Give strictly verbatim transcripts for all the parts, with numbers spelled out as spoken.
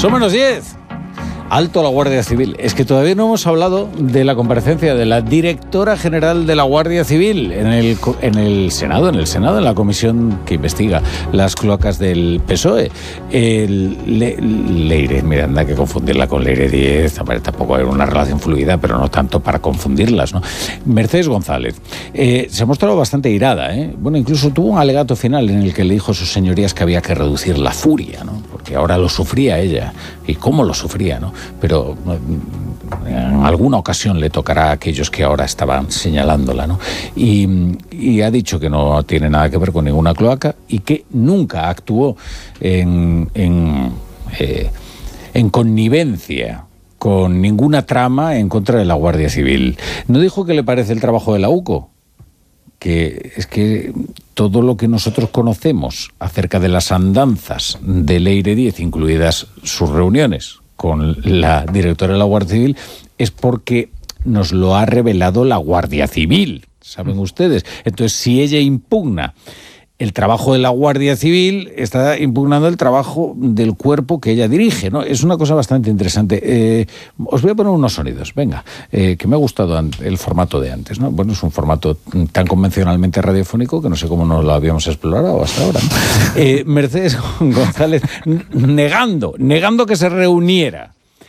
Son menos diez. Alto la Guardia Civil. Es que todavía no hemos hablado de la comparecencia de la directora general de la Guardia Civil en el, en el Senado, en el Senado, en la comisión que investiga las cloacas del P S O E. El, Le, Leire, mira, anda que confundirla con Leire Díez, tampoco hay una relación fluida, pero no tanto para confundirlas, ¿no? Mercedes González eh, se ha mostrado bastante irada, ¿eh? Bueno, incluso tuvo un alegato final en el que le dijo a sus señorías que había que reducir la furia, ¿no? Porque ahora lo sufría ella. ¿Y cómo lo sufría, no? Pero en alguna ocasión le tocará a aquellos que ahora estaban señalándola, ¿no? Y, y ha dicho que no tiene nada que ver con ninguna cloaca y que nunca actuó en, en, eh, en connivencia con ninguna trama en contra de la Guardia Civil. ¿No dijo qué le parece el trabajo de la U C O? Que es que todo lo que nosotros conocemos acerca de las andanzas de Leire Díez, incluidas sus reuniones con la directora de la Guardia Civil, es porque nos lo ha revelado la Guardia Civil, ¿saben ustedes? Entonces, si ella impugna el trabajo de la Guardia Civil, está impugnando el trabajo del cuerpo que ella dirige, ¿no? Es una cosa bastante interesante. Eh, os voy a poner unos sonidos, venga, eh, que me ha gustado el formato de antes, ¿no? Bueno, es un formato tan convencionalmente radiofónico que no sé cómo no lo habíamos explorado hasta ahora, ¿no? Eh, Mercedes González negando, negando que se reuniera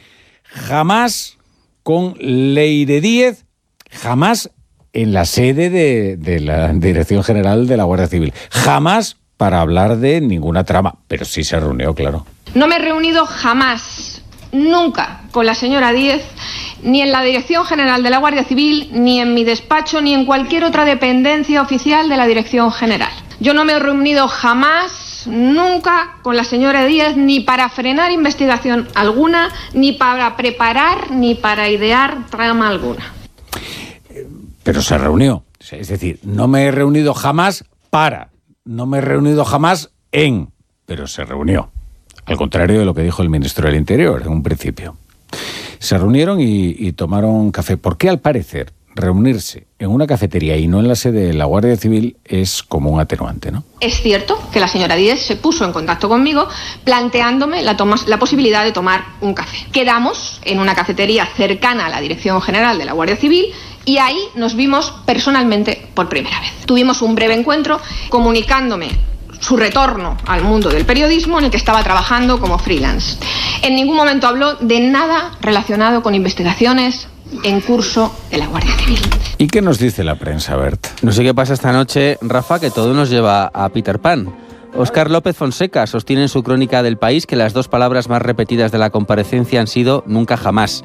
jamás con Leire Díez, jamás en la sede de, de la Dirección General de la Guardia Civil. Jamás para hablar de ninguna trama, pero sí se reunió, claro. No me he reunido jamás, nunca, con la señora Díez, ni en la Dirección General de la Guardia Civil, ni en mi despacho, ni en cualquier otra dependencia oficial de la Dirección General. Yo no me he reunido jamás, nunca, con la señora Díez, ni para frenar investigación alguna, ni para preparar, ni para idear trama alguna. Pero se reunió. Es decir, no me he reunido jamás para, no me he reunido jamás en, pero se reunió. Al contrario de lo que dijo el ministro del Interior en un principio. Se reunieron y, y tomaron café. Porque al parecer, reunirse en una cafetería y no en la sede de la Guardia Civil es como un atenuante, ¿no? Es cierto que la señora Díez se puso en contacto conmigo planteándome la, toma, la posibilidad de tomar un café. Quedamos en una cafetería cercana a la Dirección General de la Guardia Civil y ahí nos vimos personalmente por primera vez. Tuvimos un breve encuentro comunicándome su retorno al mundo del periodismo en el que estaba trabajando como freelance. En ningún momento habló de nada relacionado con investigaciones en curso de la Guardia Civil. ¿Y qué nos dice la prensa, Bert? No sé qué pasa esta noche, Rafa, que todo nos lleva a Peter Pan. Óscar López Fonseca sostiene en su crónica del País que las dos palabras más repetidas de la comparecencia han sido nunca jamás.